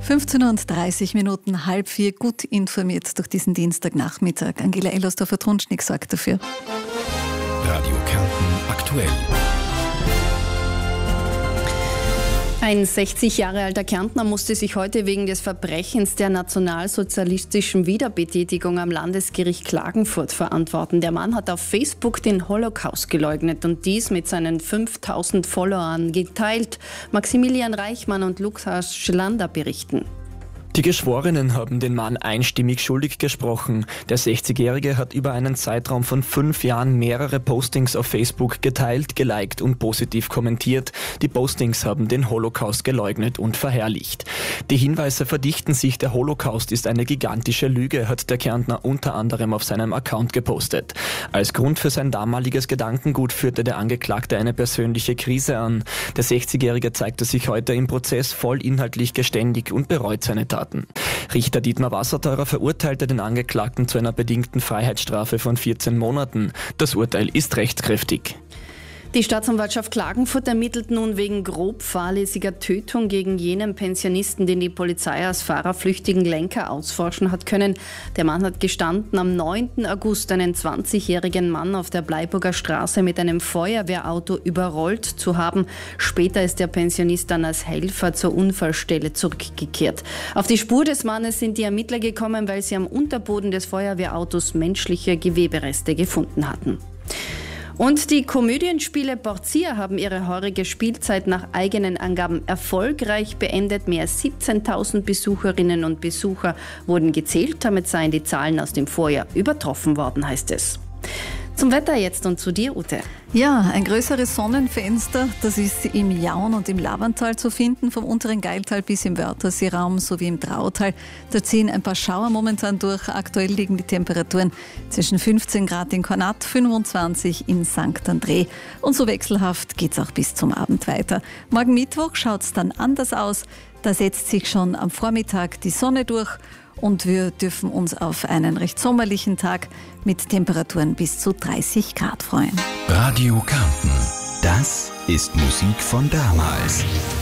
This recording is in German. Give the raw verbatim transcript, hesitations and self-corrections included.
fünfzehn Uhr und dreißig Minuten, halb vier, gut informiert durch diesen Dienstagnachmittag. Angela Ellersdorfer-Trunschnick sorgt dafür. Radio Kärnten aktuell. Ein sechzig Jahre alter Kärntner musste sich heute wegen des Verbrechens der nationalsozialistischen Wiederbetätigung am Landesgericht Klagenfurt verantworten. Der Mann hat auf Facebook den Holocaust geleugnet und dies mit seinen fünftausend Followern geteilt. Maximilian Reichmann und Lukas Schlander berichten. Die Geschworenen haben den Mann einstimmig schuldig gesprochen. Der sechzigjährige hat über einen Zeitraum von fünf Jahren mehrere Postings auf Facebook geteilt, geliked und positiv kommentiert. Die Postings haben den Holocaust geleugnet und verherrlicht. Die Hinweise verdichten sich, der Holocaust ist eine gigantische Lüge, hat der Kärntner unter anderem auf seinem Account gepostet. Als Grund für sein damaliges Gedankengut führte der Angeklagte eine persönliche Krise an. Der sechzigjährige zeigte sich heute im Prozess voll inhaltlich geständig und bereut seine Taten. Richter Dietmar Wasserteurer verurteilte den Angeklagten zu einer bedingten Freiheitsstrafe von vierzehn Monaten. Das Urteil ist rechtskräftig. Die Staatsanwaltschaft Klagenfurt ermittelt nun wegen grob fahrlässiger Tötung gegen jenen Pensionisten, den die Polizei als fahrerflüchtigen Lenker ausforschen hat können. Der Mann hat gestanden, am neunten August einen zwanzigjährigen Mann auf der Bleiburger Straße mit einem Feuerwehrauto überrollt zu haben. Später ist der Pensionist dann als Helfer zur Unfallstelle zurückgekehrt. Auf die Spur des Mannes sind die Ermittler gekommen, weil sie am Unterboden des Feuerwehrautos menschliche Gewebereste gefunden hatten. Und die Komödienspiele Porzier haben ihre heurige Spielzeit nach eigenen Angaben erfolgreich beendet. Mehr als siebzehntausend Besucherinnen und Besucher wurden gezählt. Damit seien die Zahlen aus dem Vorjahr übertroffen worden, heißt es. Zum Wetter jetzt und zu dir, Ute. Ja, ein größeres Sonnenfenster, das ist im Jaun und im Lavantal zu finden, vom unteren Geiltal bis im Wörtherseeraum sowie im Trautal. Da ziehen ein paar Schauer momentan durch. Aktuell liegen die Temperaturen zwischen fünfzehn Grad in Kornat, fünfundzwanzig in Sankt André. Und so wechselhaft geht's auch bis zum Abend weiter. Morgen Mittwoch schaut's dann anders aus. Da setzt sich schon am Vormittag die Sonne durch. Und wir dürfen uns auf einen recht sommerlichen Tag mit Temperaturen bis zu dreißig Grad freuen. Radio Kärnten, das ist Musik von damals.